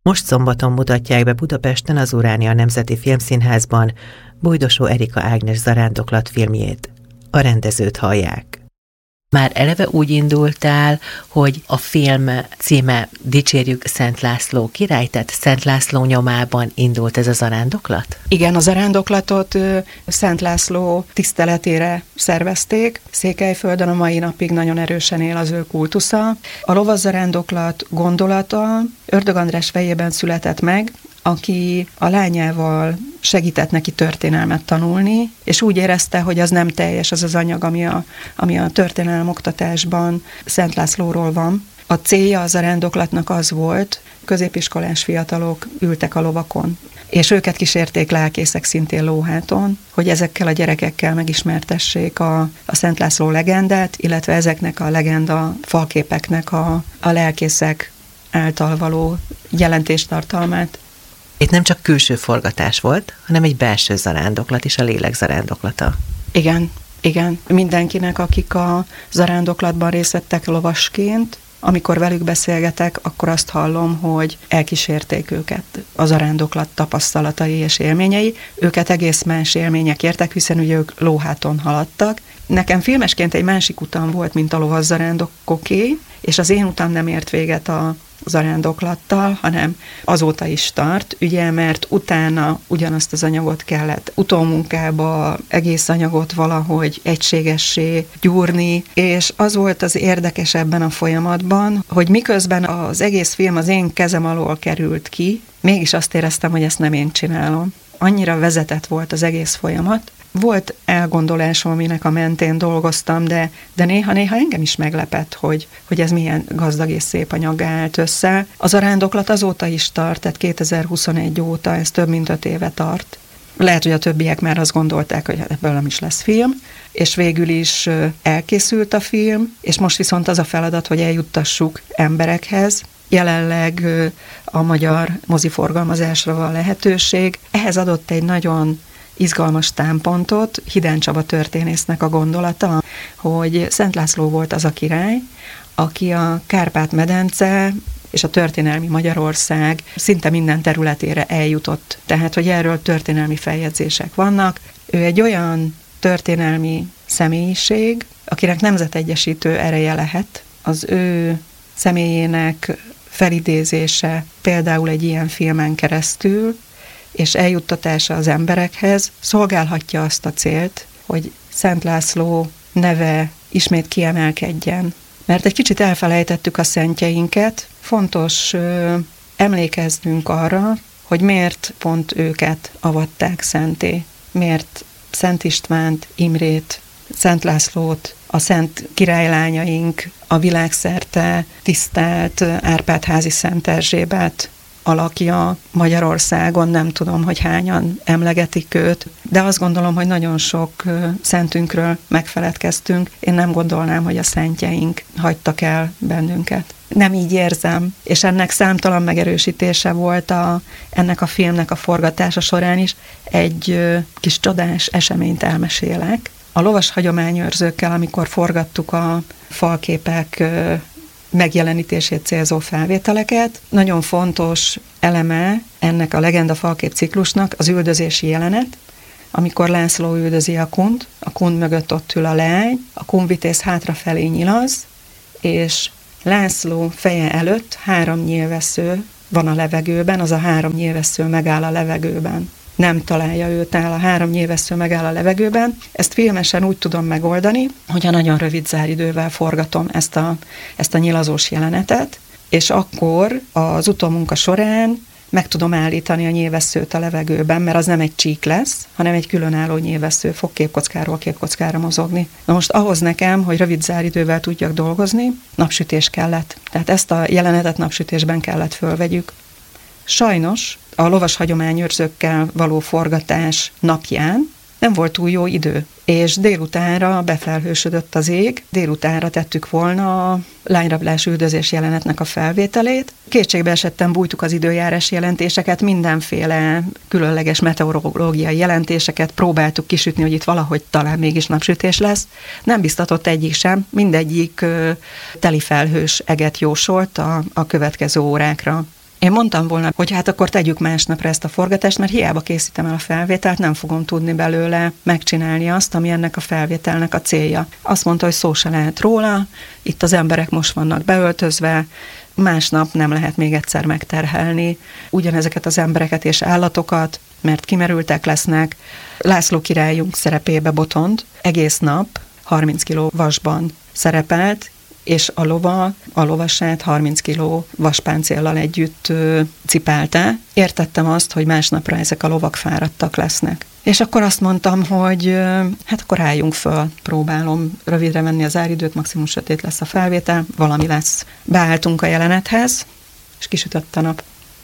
Most szombaton mutatják be Budapesten az Uránia Nemzeti Filmszínházban Bújdosó Erika Ágnes zarándoklat filmjét. A rendezőt hallják. Már eleve úgy indultál, hogy a film címe Dicsérjük Szent László királyt, tehát Szent László nyomában indult ez a zarándoklat? Igen, a zarándoklatot Szent László tiszteletére szervezték. Székelyföldön a mai napig nagyon erősen él az ő kultusza. A lovazarándoklat gondolata Ördög András fejében született meg, aki a lányával segített neki történelmet tanulni, és úgy érezte, hogy az nem teljes az az anyag, ami a történelem oktatásban Szent Lászlóról van. A célja a zarándoklatnak az volt, középiskolás fiatalok ültek a lovakon, és őket kísérték lelkészek szintén lóháton, hogy ezekkel a gyerekekkel megismertessék a Szent László legendát, illetve ezeknek a legenda falképeknek a lelkészek által való jelentéstartalmát. Itt nem csak külső forgatás volt, hanem egy belső zarándoklat is, a lélek zarándoklata. Igen. Mindenkinek, akik a zarándoklatban részt vettek lovasként, amikor velük beszélgetek, akkor azt hallom, hogy elkísérték őket a zarándoklat tapasztalatai és élményei. Őket egész más élmények értek, hiszen ugye ők lóháton haladtak. Nekem filmesként egy másik utam volt, mint a lovazarándokoké, és az én utam nem ért véget a zarándoklattal, hanem azóta is tart, ugye, mert utána ugyanazt az anyagot kellett utómunkába, egész anyagot valahogy egységessé gyúrni, és az volt az érdekes ebben a folyamatban, hogy miközben az egész film az én kezem alól került ki, mégis azt éreztem, hogy ezt nem én csinálom. Annyira vezetett volt az egész folyamat. Volt elgondolásom, aminek a mentén dolgoztam, de néha engem is meglepett, hogy ez milyen gazdag és szép anyaggá állt össze. A zarándoklat azóta is tart, tehát 2021 óta, ez több mint 5 éve tart. Lehet, hogy a többiek már azt gondolták, hogy ebből nem is lesz film, és végül is elkészült a film, és most viszont az a feladat, hogy eljuttassuk emberekhez. Jelenleg a magyar moziforgalmazásra van lehetőség. Ehhez adott egy nagyon izgalmas támpontot Hidán Csaba történésznek a gondolata, hogy Szent László volt az a király, aki a Kárpát-medence és a történelmi Magyarország szinte minden területére eljutott. Tehát, hogy erről történelmi feljegyzések vannak. Ő egy olyan történelmi személyiség, akinek nemzetegyesítő ereje lehet. Az ő személyének felidézése például egy ilyen filmen keresztül, és eljuttatása az emberekhez szolgálhatja azt a célt, hogy Szent László neve ismét kiemelkedjen. Mert egy kicsit elfelejtettük a szentjeinket, fontos emlékeznünk arra, hogy miért pont őket avatták szenté. Miért Szent Istvánt, Imrét, Szent Lászlót, a szent királylányaink, a világszerte tisztelt Árpád-házi Szent Erzsébet alakja Magyarországon, nem tudom, hogy hányan emlegetik őt, de azt gondolom, hogy nagyon sok szentünkről megfeledkeztünk. Én nem gondolnám, hogy a szentjeink hagytak el bennünket. Nem így érzem, és ennek számtalan megerősítése volt ennek a filmnek a forgatása során is. Egy kis csodás eseményt elmesélek. A lovas hagyományőrzőkkel, amikor forgattuk a falképek megjelenítését célzó felvételeket, nagyon fontos eleme ennek a legenda falkép ciklusnak az üldözési jelenet, amikor László üldözi a kund mögött ott ül a leány, a kunvitéz hátrafelé nyilaz, és László feje előtt 3 nyílvessző van a levegőben, az a 3 nyílvessző megáll a levegőben. Nem találja őt el, a 3 nyílvessző megáll a levegőben. Ezt filmesen úgy tudom megoldani, hogy a nagyon rövid záridővel forgatom ezt a nyilazós jelenetet, és akkor az utómunka során meg tudom állítani a nyílvesszőt a levegőben, mert az nem egy csík lesz, hanem egy különálló nyílvessző fog képkockáról képkockára mozogni. Na most ahhoz nekem, hogy rövid záridővel tudjak dolgozni, napsütés kellett. Tehát ezt a jelenetet napsütésben kellett fölvegyük. Sajnos a lovas hagyományőrzőkkel való forgatás napján nem volt túl jó idő, és délutánra befelhősödött az ég, délutánra tettük volna a lányrablás üldözés jelenetnek a felvételét. Kétségbe esetten bújtuk az időjárás jelentéseket, mindenféle különleges meteorológiai jelentéseket próbáltuk kisütni, hogy itt valahogy talán mégis napsütés lesz. Nem biztatott egyik sem, mindegyik teli felhős eget jósolt a következő órákra. Én mondtam volna, hogy hát akkor tegyük másnapra ezt a forgatást, mert hiába készítem el a felvételt, nem fogom tudni belőle megcsinálni azt, ami ennek a felvételnek a célja. Azt mondta, hogy szó se lehet róla, itt az emberek most vannak beöltözve, másnap nem lehet még egyszer megterhelni ugyanezeket az embereket és állatokat, mert kimerültek lesznek. László királyunk szerepébe Botond egész nap 30 kiló vasban szerepelt, és a lovasát 30 kiló vaspáncéllal együtt cipelte. Értettem azt, hogy másnapra ezek a lovak fáradtak lesznek. És akkor azt mondtam, hogy hát akkor álljunk föl, próbálom rövidre venni az áridőt, maximum sötét lesz a felvétel, valami lesz. Beálltunk a jelenethez, és kisütött a nap.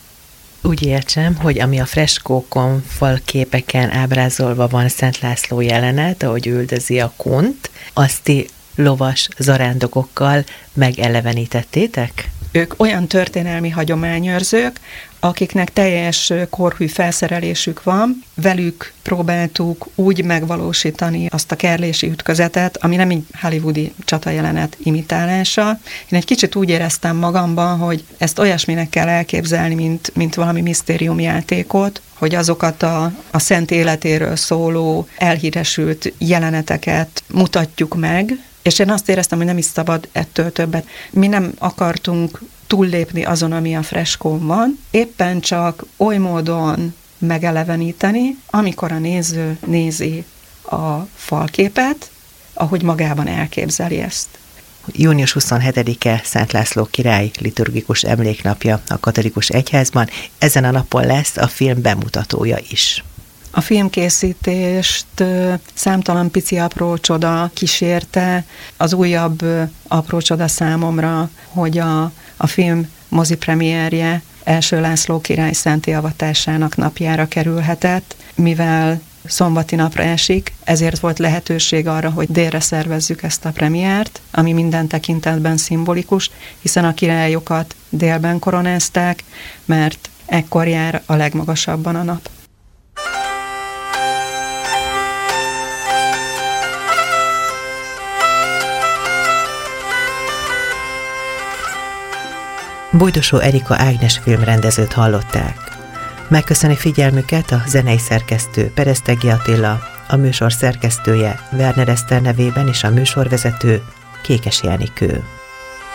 Úgy értsem, hogy ami a freskókon, falképeken ábrázolva van Szent László jelenet, ahogy üldözi a kunt, azt ti lovas zarándokokkal megelevenítettétek? Ők olyan történelmi hagyományőrzők, akiknek teljes korhű felszerelésük van, velük próbáltuk úgy megvalósítani azt a kerlési ütközetet, ami nem egy hollywoodi csatajelenet imitálása. Én egy kicsit úgy éreztem magamban, hogy ezt olyasminek kell elképzelni, mint valami misztériumjátékot, hogy azokat a szent életéről szóló, elhíresült jeleneteket mutatjuk meg, és én azt éreztem, hogy nem is szabad ettől többet. Mi nem akartunk túllépni azon, ami a freskón van, éppen csak oly módon megeleveníteni, amikor a néző nézi a falképet, ahogy magában elképzeli ezt. Június 27-e Szent László király liturgikus emléknapja a katolikus egyházban. Ezen a napon lesz a film bemutatója is. A filmkészítést számtalan pici apró csoda kísérte. Az újabb apró csoda számomra, hogy a film mozipremierje első László király szentté avatásának napjára kerülhetett, mivel szombati napra esik, ezért volt lehetőség arra, hogy délre szervezzük ezt a premiért, ami minden tekintetben szimbolikus, hiszen a királyokat délben koronázták, mert ekkor jár a legmagasabban a nap. Bujdosó Erika Ágnes filmrendezőt hallották. Megköszöni figyelmüket a zenei szerkesztő Peresztegi Attila, a műsor szerkesztője Werner Eszter nevében és a műsorvezető Kékes Jánikő.